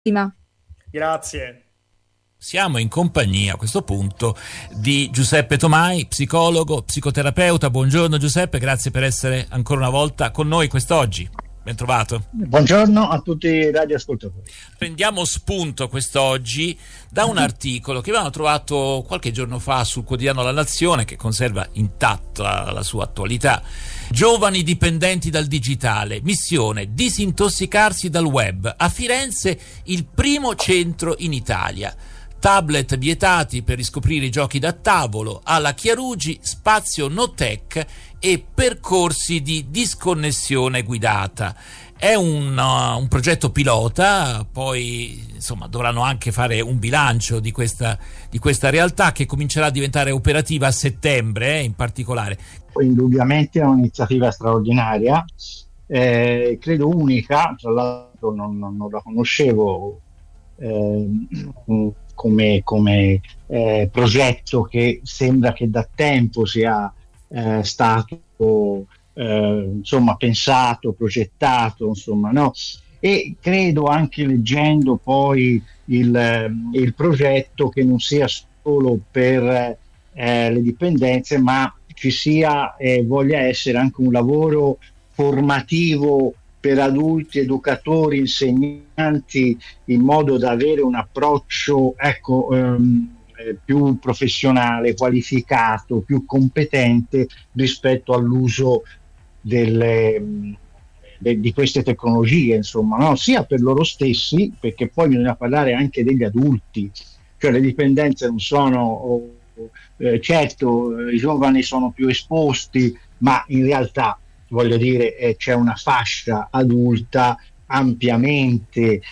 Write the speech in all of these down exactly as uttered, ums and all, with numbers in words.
Grazie. Siamo in compagnia a questo punto di Giuseppe Tomai, psicologo, psicoterapeuta. Buongiorno Giuseppe, grazie per essere ancora una volta con noi quest'oggi. Ben trovato. Buongiorno a tutti i radioascoltatori. Prendiamo spunto quest'oggi da un articolo che abbiamo trovato qualche giorno fa sul quotidiano La Nazione, che conserva intatta la sua attualità. Giovani dipendenti dal digitale, missione disintossicarsi dal web. A Firenze il primo centro in Italia. Tablet vietati per riscoprire i giochi da tavolo. Alla Chiarugi spazio no tech e percorsi di disconnessione guidata. È un, uh, un progetto pilota, poi insomma dovranno anche fare un bilancio di questa, di questa realtà che comincerà a diventare operativa a settembre eh, in particolare. Indubbiamente è un'iniziativa straordinaria, eh, credo unica, tra l'altro non, non, non la conoscevo eh, come, come eh, progetto che sembra che da tempo sia eh, stato eh, insomma pensato, progettato, insomma, no? E credo anche leggendo poi il, il progetto che non sia solo per eh, le dipendenze, ma ci sia e eh, voglia essere anche un lavoro formativo per adulti, educatori, insegnanti, in modo da avere un approccio ecco, ehm, più professionale, qualificato, più competente rispetto all'uso delle, de, di queste tecnologie, insomma, no? Sia per loro stessi, perché poi bisogna parlare anche degli adulti, cioè le dipendenze non sono, eh, certo i giovani sono più esposti, ma in realtà voglio dire eh, c'è una fascia adulta ampiamente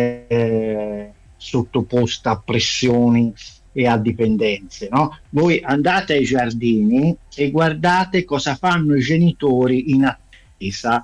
eh, sottoposta a pressioni e a dipendenze, no? Voi andate ai giardini e guardate cosa fanno i genitori in attesa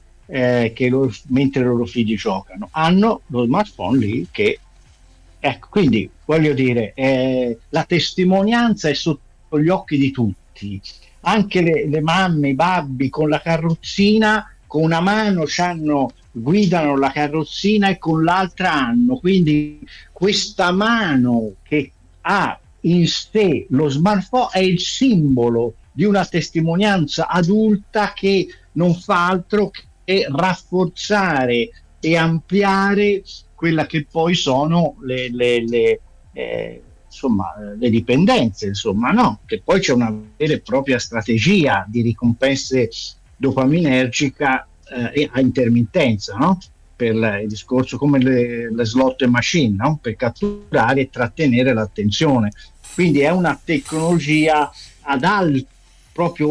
eh, che loro, mentre i loro figli giocano. Hanno lo smartphone lì che ecco, quindi voglio dire eh, la testimonianza è sotto gli occhi di tutti. Anche le, le mamme, i babbi con la carrozzina, con una mano c'hanno, guidano la carrozzina e con l'altra hanno, quindi questa mano che ha in sé lo smartphone è il simbolo di una testimonianza adulta che non fa altro che rafforzare e ampliare quella che poi sono le, le, le eh, insomma le dipendenze, insomma, no? Che poi c'è una vera e propria strategia di ricompense dopaminergica eh, a intermittenza, no? Per il discorso come le, le slot machine, no? Per catturare e trattenere l'attenzione. Quindi è una tecnologia ad alto, proprio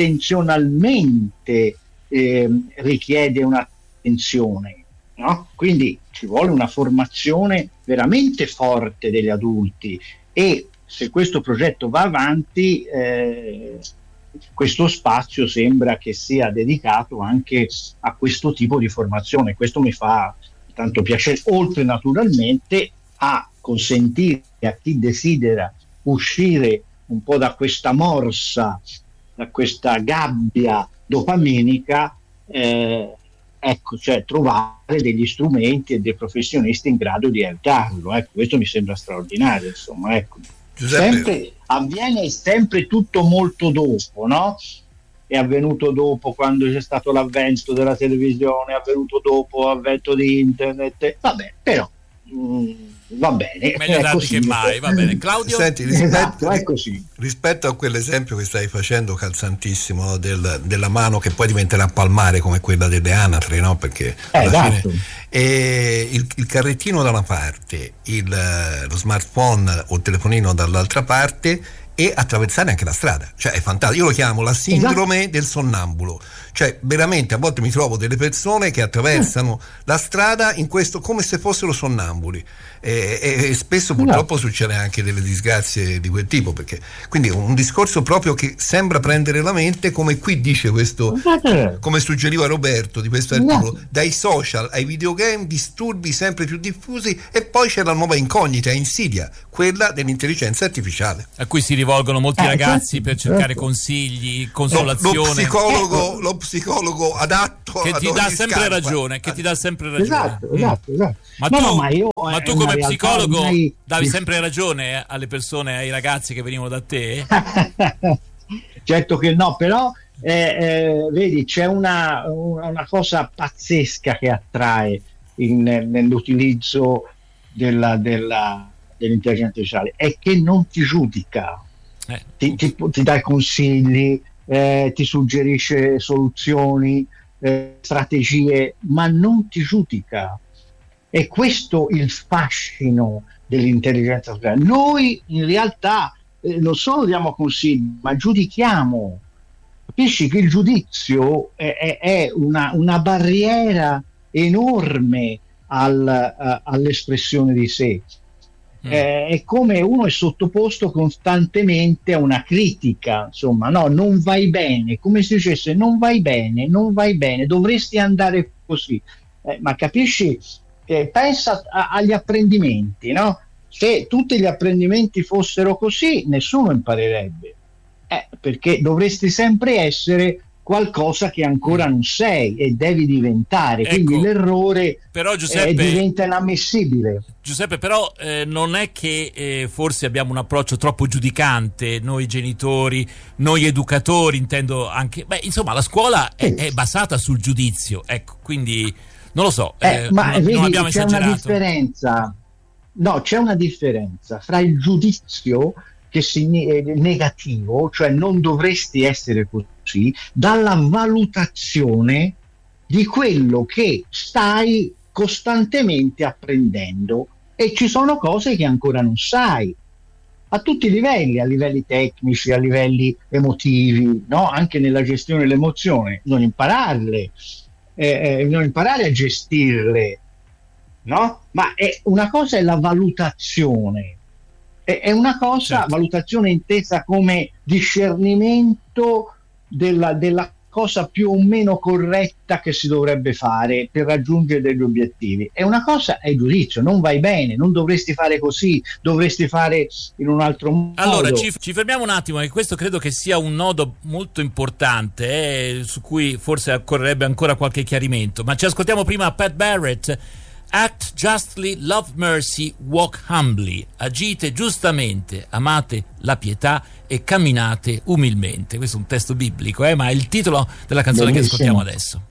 intenzionalmente eh, richiede un'attenzione, no? Quindi ci vuole una formazione veramente forte degli adulti e se questo progetto va avanti eh, questo spazio sembra che sia dedicato anche a questo tipo di formazione. Questo mi fa tanto piacere, oltre naturalmente a consentire a chi desidera uscire un po' da questa morsa, da questa gabbia dopaminica, eh, ecco, cioè trovare degli strumenti e dei professionisti in grado di aiutarlo. Ecco, questo mi sembra straordinario, insomma, ecco. Sempre, avviene sempre tutto molto dopo, no? È avvenuto dopo quando c'è stato l'avvento della televisione, è avvenuto dopo l'avvento di internet, vabbè, però mh, va bene, meglio tardi che mai, va bene. Claudio? Senti, rispetto, esatto, è così. Rispetto a quell'esempio che stai facendo calzantissimo, no? Del, della mano che poi diventerà palmare come quella delle anatre, no? Perché eh, alla esatto. fine e il, il carrettino da una parte, il, lo smartphone o il telefonino dall'altra parte e attraversare anche la strada, cioè è fantastico. Io lo chiamo la sindrome esatto. del sonnambulo, cioè veramente a volte mi trovo delle persone che attraversano mm. la strada in questo come se fossero sonnambuli e, e, e spesso purtroppo no. succede anche delle disgrazie di quel tipo, perché quindi è un discorso proprio che sembra prendere la mente, come qui dice questo, come suggeriva Roberto di questo articolo, no. dai social ai videogame, disturbi sempre più diffusi, e poi c'è la nuova incognita e insidia, quella dell'intelligenza artificiale, a cui si rivolgono molti eh, ragazzi certo, per cercare certo. consigli, consolazione. Lo, lo psicologo, lo psicologo adatto che ad ti dà ogni sempre scarpa. ragione, che ti dà sempre ragione. Esatto, esatto, esatto. Ma, no, tu, no, ma, io, ma tu come psicologo ormai... davi sempre ragione alle persone, ai ragazzi che venivano da te? Certo che no, però eh, eh, vedi, c'è una, una cosa pazzesca che attrae in, nell'utilizzo della, della, dell'intelligenza artificiale, è che non ti giudica, eh. ti, ti, ti dà consigli, eh, ti suggerisce soluzioni, eh, strategie, ma non ti giudica. E questo il fascino dell'intelligenza artificiale. Noi in realtà eh, non solo diamo consigli, ma giudichiamo. Capisci che il giudizio è, è, è una, una barriera enorme al, uh, all'espressione di sé. Mm. Eh, è come uno è sottoposto costantemente a una critica, insomma, no, non vai bene, come se dicesse non vai bene, non vai bene, dovresti andare così. Eh, ma capisci? Eh, pensa a, agli apprendimenti, no? Se tutti gli apprendimenti fossero così, nessuno imparerebbe, eh, perché dovresti sempre essere qualcosa che ancora non sei e devi diventare, ecco, quindi l'errore però, Giuseppe, eh, diventa inammissibile. Giuseppe, però eh, non è che eh, forse abbiamo un approccio troppo giudicante, noi genitori, noi educatori, intendo anche, beh, insomma la scuola è, è basata sul giudizio, ecco, quindi non lo so, eh, eh, ma non, vedi, non abbiamo c'è esagerato. Una differenza, no, c'è una differenza fra il giudizio che è negativo, cioè non dovresti essere così, dalla valutazione di quello che stai costantemente apprendendo, e ci sono cose che ancora non sai a tutti i livelli, a livelli tecnici, a livelli emotivi, no? Anche nella gestione dell'emozione, non impararle, eh, eh, non imparare a gestirle, no? Ma è, una cosa è la valutazione, è una cosa, certo, valutazione intesa come discernimento della, della cosa più o meno corretta che si dovrebbe fare per raggiungere degli obiettivi. E una cosa è il giudizio, non vai bene, non dovresti fare così, dovresti fare in un altro modo. Allora ci, ci fermiamo un attimo, e questo credo che sia un nodo molto importante, eh, su cui forse occorrerebbe ancora qualche chiarimento, ma ci ascoltiamo prima Pat Barrett. Act justly, love mercy, walk humbly. Agite giustamente, amate la pietà e camminate umilmente. Questo è un testo biblico, eh, ma è il titolo della canzone Bellissimo. Che ascoltiamo adesso.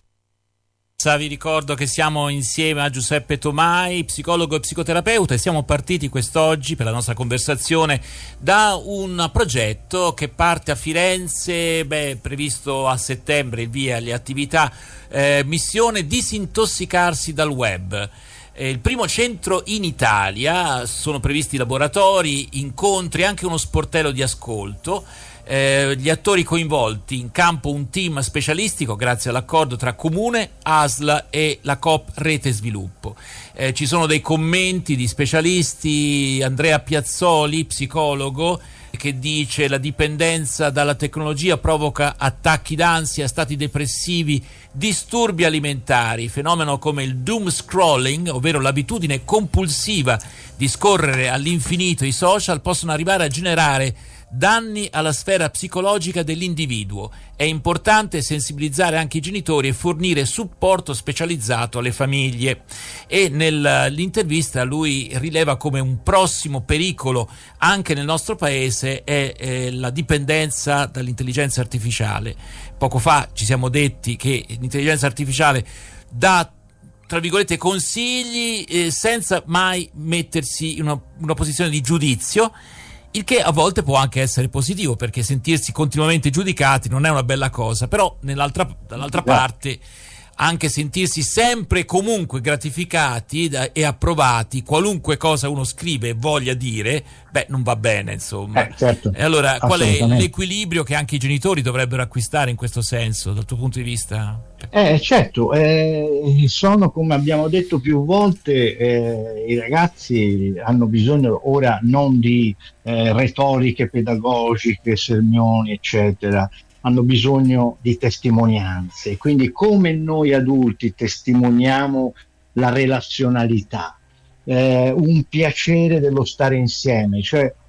Vi ricordo che siamo insieme a Giuseppe Tomai, psicologo e psicoterapeuta, e siamo partiti quest'oggi per la nostra conversazione da un progetto che parte a Firenze, beh, previsto a settembre, il via alle attività, eh, missione disintossicarsi dal web. Eh, il primo centro in Italia, sono previsti laboratori, incontri, anche uno sportello di ascolto. Eh, gli attori coinvolti, in campo un team specialistico grazie all'accordo tra Comune, A S L e la Coop Rete Sviluppo. Eh, ci sono dei commenti di specialisti, Andrea Piazzoli, psicologo, che dice: la dipendenza dalla tecnologia provoca attacchi d'ansia, stati depressivi, disturbi alimentari, fenomeno come il doom scrolling, ovvero l'abitudine compulsiva di scorrere all'infinito i social, possono arrivare a generare danni alla sfera psicologica dell'individuo. È importante sensibilizzare anche i genitori e fornire supporto specializzato alle famiglie. E nell'intervista lui rileva come un prossimo pericolo anche nel nostro paese è, è la dipendenza dall'intelligenza artificiale. Poco fa ci siamo detti che l'intelligenza artificiale dà, tra virgolette, consigli eh, senza mai mettersi in una, una posizione di giudizio, il che a volte può anche essere positivo, perché sentirsi continuamente giudicati non è una bella cosa, però nell'altra, dall'altra parte anche sentirsi sempre e comunque gratificati e approvati, qualunque cosa uno scrive e voglia dire, beh, non va bene, insomma. Eh, certo, e allora qual è l'equilibrio che anche i genitori dovrebbero acquistare in questo senso, dal tuo punto di vista? Eh, certo, eh, sono, come abbiamo detto più volte, eh, i ragazzi hanno bisogno ora non di eh, retoriche pedagogiche, sermoni, eccetera, hanno bisogno di testimonianze. Quindi come noi adulti testimoniamo la relazionalità, eh, un piacere dello stare insieme, cioè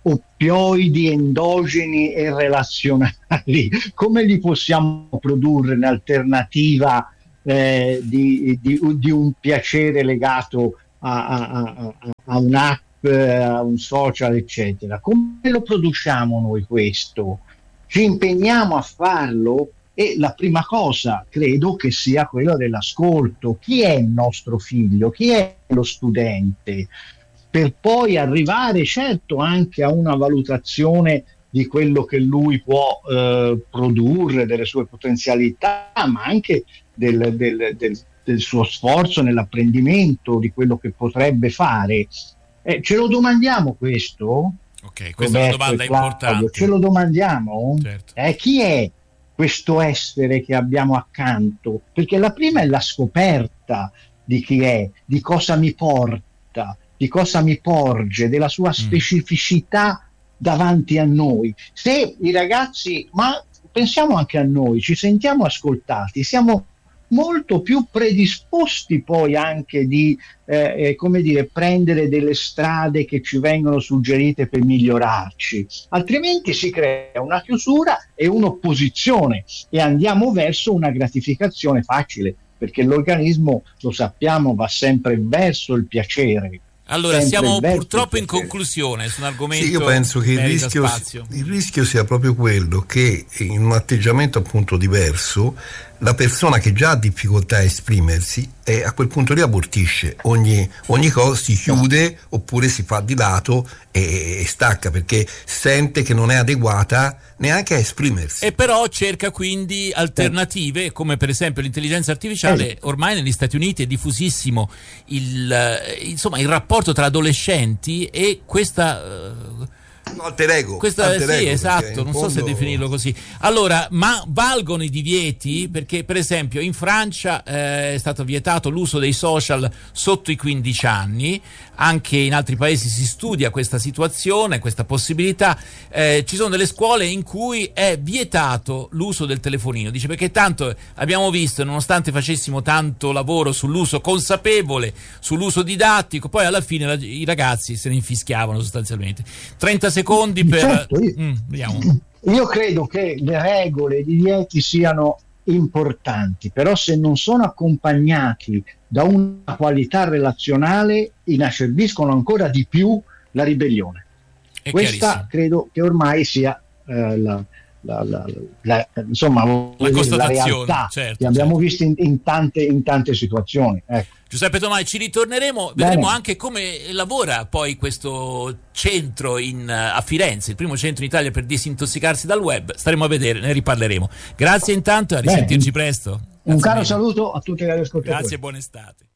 oppioidi endogeni e relazionali, come li possiamo produrre in alternativa eh, di, di, di un piacere legato a, a, a, a un'app, a un social, eccetera? Come lo produciamo noi questo? Ci impegniamo a farlo? E la prima cosa credo che sia quella dell'ascolto. Chi è il nostro figlio? Chi è lo studente? Per poi arrivare certo anche a una valutazione di quello che lui può eh, produrre, delle sue potenzialità, ma anche del, del, del, del suo sforzo nell'apprendimento, di quello che potrebbe fare. Eh, ce lo domandiamo questo? Ok, questa Roberto, è una domanda importante. Ce lo domandiamo? Certo. Eh, chi è questo essere che abbiamo accanto? Perché la prima è la scoperta di chi è, di cosa mi porta, di cosa mi porge, della sua specificità davanti a noi. Se i ragazzi, ma pensiamo anche a noi, ci sentiamo ascoltati, siamo molto più predisposti poi anche di eh, eh, come dire, prendere delle strade che ci vengono suggerite per migliorarci, altrimenti si crea una chiusura e un'opposizione e andiamo verso una gratificazione facile, perché l'organismo, lo sappiamo, va sempre verso il piacere. Allora, siamo purtroppo in conclusione su un argomento. Sì, io penso che il rischio, il rischio sia proprio quello che in un atteggiamento appunto diverso la persona che già ha difficoltà a esprimersi e a quel punto lì abortisce ogni, ogni cosa, si chiude oppure si fa di lato e, e stacca, perché sente che non è adeguata neanche a esprimersi. E però cerca quindi alternative, come per esempio l'intelligenza artificiale. Ormai negli Stati Uniti è diffusissimo il, insomma, il rapporto tra adolescenti e questa... alter ego, Questa, alter sì, ego, esatto, non fondo... so se definirlo così. Allora, ma valgono i divieti? Perché per esempio in Francia eh, è stato vietato l'uso dei social sotto i quindici anni, anche in altri paesi si studia questa situazione, questa possibilità. Eh, ci sono delle scuole in cui è vietato l'uso del telefonino, dice, perché tanto abbiamo visto, nonostante facessimo tanto lavoro sull'uso consapevole, sull'uso didattico, poi alla fine la, i ragazzi se ne infischiavano sostanzialmente. trenta secondi per... Certo, io, mm, vediamo. Io credo che le regole, i divieti siano importanti, però se non sono accompagnati da una qualità relazionale inacerbiscono ancora di più la ribellione. È Questa credo che ormai sia eh, la, la, la, la, insomma, la, dire, la realtà certo, che abbiamo certo. visto in, in, tante, in tante situazioni. Ecco. Giuseppe Tomai, ci ritorneremo, Bene. vedremo anche come lavora poi questo centro in, a Firenze, il primo centro in Italia per disintossicarsi dal web. Staremo a vedere, ne riparleremo. Grazie intanto e a risentirci Bene. presto. Un caro mille. saluto a tutti gli ascoltatori. Grazie e buona estate.